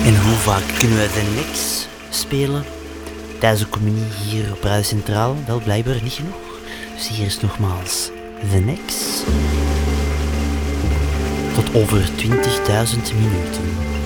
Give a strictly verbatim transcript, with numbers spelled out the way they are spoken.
En hoe vaak kunnen we de Nex spelen tijdens de communie hier op Radio Centraal? Wel, blijkbaar niet genoeg. Dus hier is nogmaals de Nex. Tot over twintigduizend minuten.